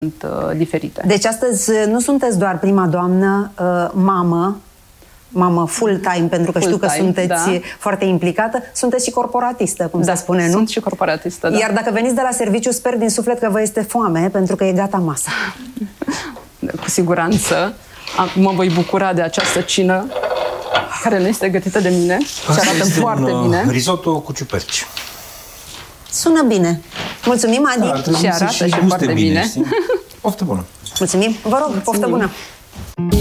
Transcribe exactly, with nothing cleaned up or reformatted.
sunt uh, diferite. Deci astăzi nu sunteți doar prima doamnă, uh, mamă, mamă full-time, pentru că full știu că time, sunteți da. foarte implicată, sunteți și corporatistă, cum da, se spune, nu? Sunt și corporatistă, da. Iar dacă veniți de la serviciu, sper din suflet că vă este foame, pentru că e gata masa. Cu siguranță mă voi bucura de această cină care nu este gătită de mine și arată foarte un, bine. Risotto cu ciuperci. Sună bine. Mulțumim, Adi. Da, și arată și foarte bine. bine. Poftă bună. Mulțumim. Vă rog, poftă bună.